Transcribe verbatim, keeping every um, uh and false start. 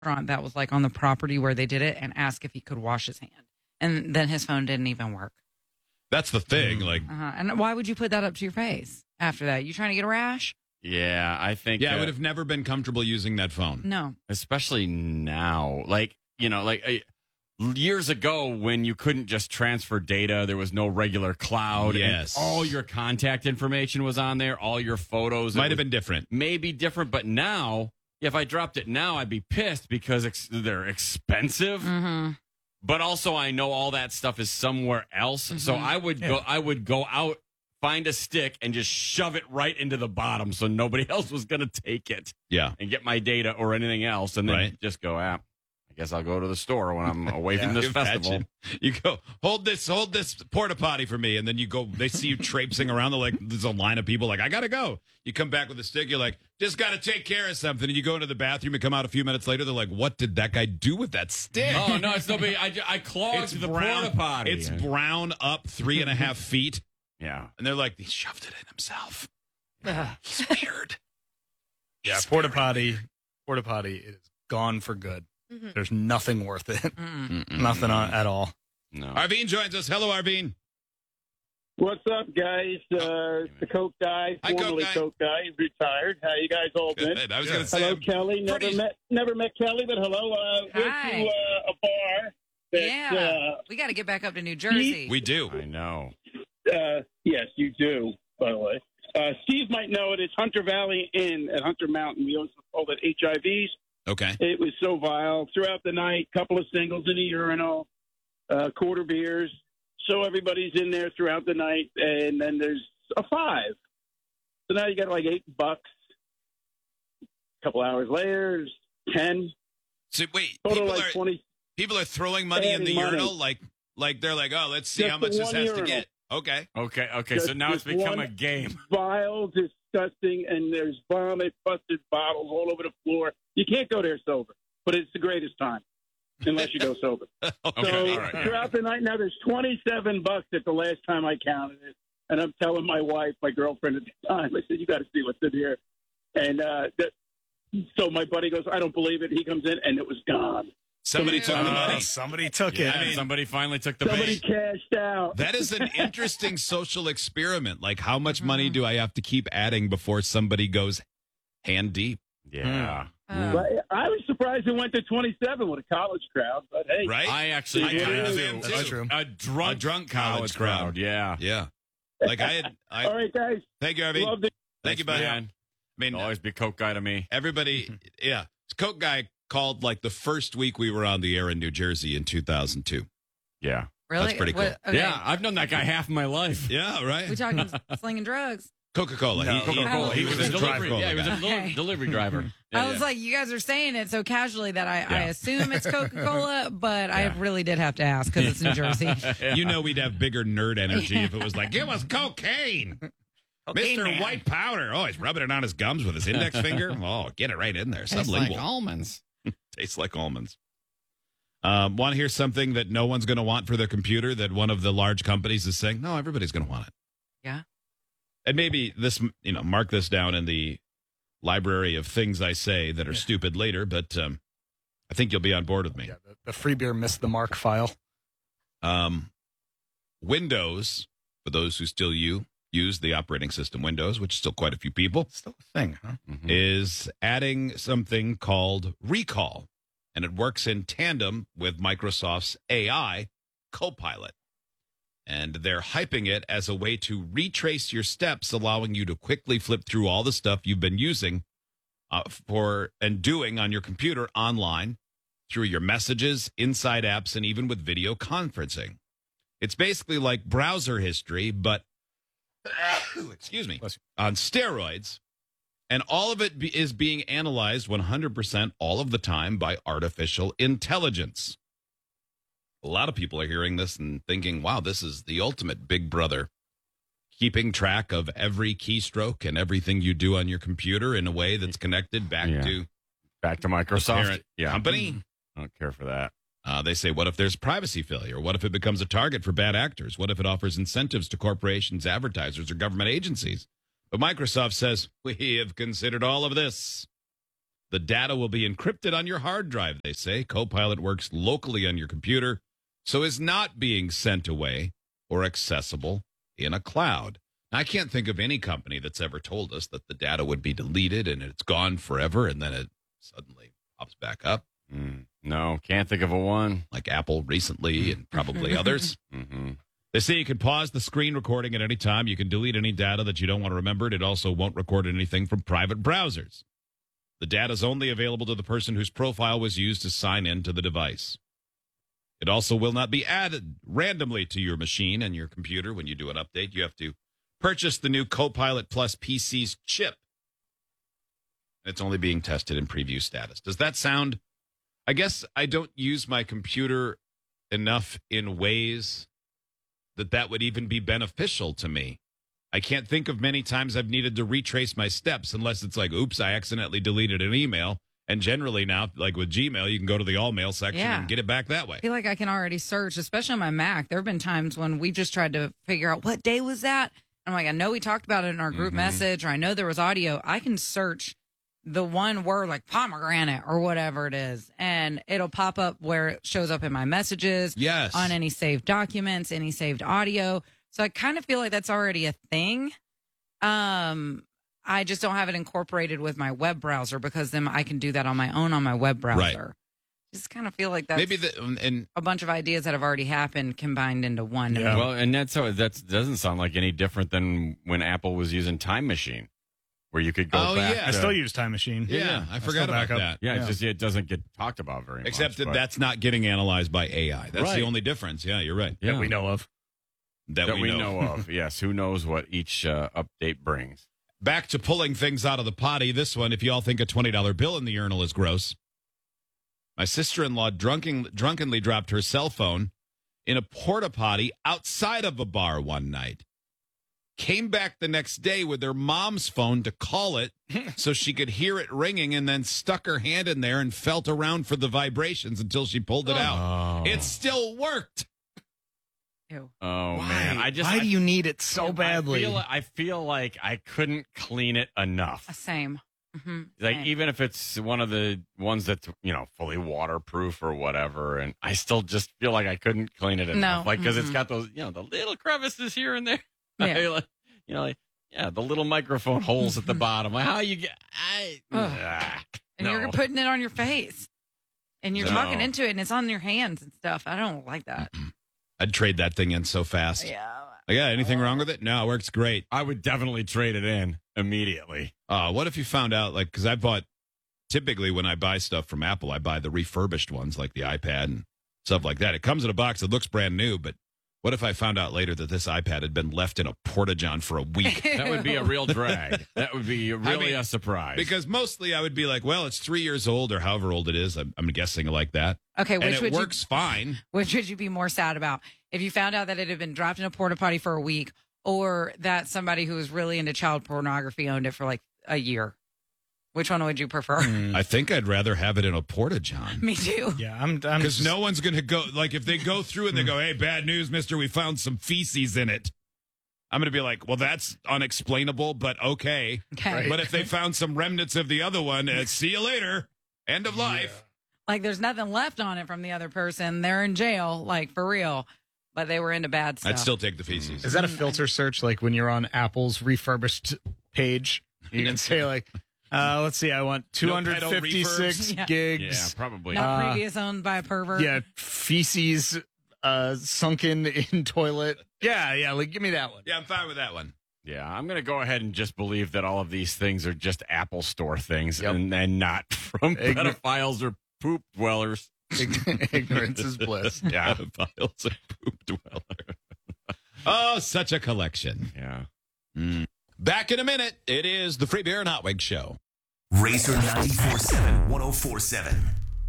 restaurant that was like on the property where they did it and ask if he could wash his hand. And then his phone didn't even work. That's the thing. Like, uh-huh. And why would you put that up to your face after that? You trying to get a rash? Yeah, I think. yeah, uh, I would have never been comfortable using that phone. No. especially now. Like, you know, like uh, years ago when you couldn't just transfer data, there was no regular cloud. Yes. And all your contact information was on there, all your photos. Might have been different. Maybe different, but now, if I dropped it now, I'd be pissed because ex- they're expensive. Mm-hmm. But also, I know all that stuff is somewhere else, Mm-hmm. so I would go. I would go out, find a stick, and just shove it right into the bottom, so nobody else was going to take it Yeah. and get my data or anything else, and then Right. just go. Ah, I guess I'll go to the store when I'm away from this Imagine. festival. You go, hold this, hold this porta potty for me. And then you go, they see you traipsing around. They're like, there's a line of people like, I got to go. You come back with a stick. You're like, just got to take care of something. And you go into the bathroom and come out a few minutes later. They're like, what did that guy do with that stick? Oh no, it's no big. I, I clogged the porta potty. It's brown up three and a half feet. yeah. And they're like, he shoved it in himself. Ugh. He's weird. Yeah, He's porta very potty, porta potty is gone for good. Mhm. There's nothing worth it. Mm-mm. Mm-mm. Nothing on, at all. No. Arvine joins us. Hello, Arvine. What's up, guys? Uh, the Coke guy, Hi, Coke formerly guy. Coke guy, retired. How you guys all been? Good. I was Good. going to say, Hello, I'm Kelly. Never pretty- met, never met Kelly, but hello. Uh, went Hi. to uh, a bar. That, Yeah. we got to get back up to New Jersey. we do. I know. Uh, uh, yes, you do. By the way, uh, Steve might know it. It's Hunter Valley Inn at Hunter Mountain. We also call it H I Vs. Okay. It was so vile throughout the night. Couple of singles in the urinal, uh, quarter beers. So everybody's in there throughout the night, and then there's a five. So now you got like eight bucks. A couple hours later, there's ten. So wait, Total people like are twenty. people are throwing money in the Adding money. urinal, like like they're like, oh, let's see Just how much the this one has to urinal. get. Okay. Okay. Okay. Just- so now it's just become one- a game. Vile, disgusting, and there's vomit, busted bottles all over the floor. You can't go there sober, but it's the greatest time, unless you go sober. Okay. So all right. throughout the night, now there's twenty-seven bucks at the last time I counted it. And I'm telling my wife, my girlfriend at the time, I said, you got to see what's in here. And uh, that, so my buddy goes, I don't believe it. He comes in, and it was gone. Somebody took the Uh, money. somebody took Yeah, it. I mean- somebody finally took the Somebody bait. cashed out. That is an interesting social experiment. Like, how much money Mm-hmm. do I have to keep adding before somebody goes hand deep? Yeah. Uh, But I was surprised it went to twenty-seven with a college crowd. But hey, Right? I actually I Yeah, kind of yeah, am that's too. true. a drunk, A drunk college, college crowd. crowd. Yeah. Yeah. Like I had. I, all right, guys. Thank you, Arvine. Love the Thank you, Thanks, buddy. man. I mean, He'll always be Coke guy to me. everybody. Yeah. Coke guy called like the first week we were on the air in New Jersey in two thousand two. Uh, Yeah. really? That's pretty cool. What- okay. Yeah. I've known that guy half my life. Yeah. Right. We talking slinging drugs? Coca-Cola. No, he, he- Coca-Cola. He was a delivery. Coca-Cola Yeah, he was a guy. deli- Okay. delivery driver. Yeah, I was yeah. like, you guys are saying it so casually that I, I Yeah. assume it's Coca Cola, but I Yeah. really did have to ask because it's New Jersey. You know we'd have bigger nerd energy if it was like, give us cocaine. Mister man. White Powder. Oh, he's rubbing it on his gums with his index finger. Oh, get it right in there. Sublingual. almonds. Tastes like almonds. Um, want to hear something that no one's going to want for their computer that one of the large companies is saying, no, everybody's going to want it. Yeah. And maybe this, you know, mark this down in the library of things I say that are stupid later, but um, I think you'll be on board with me. Yeah, the, the free beer missed the mark file. Um, Windows, for those who still you, use the operating system Windows, which is still quite a few people, Still a thing, huh? Mm-hmm. is adding something called Recall. And it works in tandem with Microsoft's A I Copilot. And they're hyping it as a way to retrace your steps, allowing you to quickly flip through all the stuff you've been using uh, for and doing on your computer online through your messages, inside apps, and even with video conferencing. It's basically like browser history, but excuse me, Bless on steroids. And all of it be, is being analyzed one hundred percent all of the time by artificial intelligence. A lot of people are hearing this and thinking, wow, this is the ultimate Big Brother. Keeping track of every keystroke and everything you do on your computer in a way that's connected back Yeah. to Back to Microsoft. parent Yeah. company. I don't care for that. Uh, they say, what if there's privacy failure? What if it becomes a target for bad actors? What if it offers incentives to corporations, advertisers, or government agencies? But Microsoft says, we have considered all of this. The data will be encrypted on your hard drive, they say. Copilot works locally on your computer, so is not being sent away or accessible in a cloud. Now, I can't think of any company that's ever told us that the data would be deleted and it's gone forever and then it suddenly pops back up, Mm, no, can't think of a one. like Apple recently and probably others. Mm-hmm. They say you can pause the screen recording at any time. You can delete any data that you don't want to remember. It also won't record anything from private browsers. The data is only available to the person whose profile was used to sign in to the device. It also will not be added randomly to your machine and your computer when you do an update. You have to purchase the new Copilot Plus P C's chip. It's only being tested in preview status. Does that sound... I guess I don't use my computer enough in ways that that would even be beneficial to me. I can't think of many times I've needed to retrace my steps unless it's like, oops, I accidentally deleted an email. And generally now, like with Gmail, you can go to the all mail section Yeah. and get it back that way. I feel like I can already search, especially on my Mac. There have been times when we just tried to figure out what day was that. I'm like, I know we talked about it in our group Mm-hmm. message, or I know there was audio. I can search the one word like pomegranate or whatever it is, and it'll pop up where it shows up in my messages, Yes. on any saved documents, any saved audio. So I kind of feel like that's already a thing. Um, I just don't have it incorporated with my web browser because then I can do that on my own on my web browser. Just kind of feel like that's Maybe the, and a bunch of ideas that have already happened combined into one. to Yeah. me. Well, and that's so that doesn't sound like any different than when Apple was using Time Machine, where you could go Oh, back. yeah. I to- still use Time Machine. yeah, I still forgot about back up. that. Yeah, Yeah. it's just it doesn't get talked about very much. Except that but- that's not getting analyzed by A I. That's Right. the only difference. Yeah, you're right. yeah, That we know of. That, that we know of. Yes, who knows what each uh, update brings. Back to pulling things out of the potty. This one, if you all think a twenty dollar bill in the urinal is gross. My sister-in-law drunken, drunkenly dropped her cell phone in a porta potty outside of a bar one night. Came back the next day with her mom's phone to call it so she could hear it ringing, and then stuck her hand in there and felt around for the vibrations until she pulled it out. Oh, It still worked. Ew. oh Why? man, I just Why I, do you need it so badly? I feel, I feel like I couldn't clean it enough. Same. Mm-hmm. Like Same. even if it's one of the ones that's you know fully waterproof or whatever, and I still just feel like I couldn't clean it enough. No. Like because it's Mm-mm. got those you know the little crevices here and there. Yeah. I like, you know, like, yeah, the little microphone holes at the bottom. Like how you get? I, Ugh. ah, And no. you're putting it on your face. And you're No. talking into it and it's on your hands and stuff. I don't like that. I'd trade that thing in so fast. Yeah. Like, yeah, anything wrong with it? No, it works great. I would definitely trade it in immediately. Uh, what if you found out, like, because I bought, typically when I buy stuff from Apple, I buy the refurbished ones, like the iPad and stuff like that. It comes in a box that looks brand new, but what if I found out later that this iPad had been left in a porta-john for a week? That would be a real drag. That would be really mean, a surprise. Because mostly I would be like, well, it's three years old or however old it is. I'm, I'm guessing like that. Okay, And which it would works you fine. which would you be more sad about? If you found out that it had been dropped in a porta potty for a week, or that somebody who was really into child pornography owned it for like a year? Which one would you prefer? Mm. I think I'd rather have it in a porta-john. Me too. Yeah, I'm. I'm Because just- no one's going to go, like, if they go through and they go, hey, bad news, mister, we found some feces in it. I'm going to be like, well, that's unexplainable, but okay. Okay. Right. But if they found some remnants of the other one, uh, see you later. End of life. Like there's nothing left on it from the other person. They're in jail, like for real. But they were into bad stuff. I'd still take the feces. Is that a filter search? Like when you're on Apple's refurbished page, you can say like, uh, let's see, I want two hundred fifty-six refurbs? Yeah. gigs. yeah, probably. Not Uh, previous owned by a pervert. Yeah, feces uh, sunken in toilet. Yeah, yeah, like give me that one. Yeah, I'm fine with that one. Yeah, I'm going to go ahead and just believe that all of these things are just Apple Store things Yep. and, and not from Igno- pedophiles or poop dwellers. Ignorance is bliss. Yeah. Piles of poop dweller. Oh, such a collection. Yeah. Mm. Back in a minute. It is the Free Beer and Hot Wings Show. Racer ninety-four seven, one oh four seven.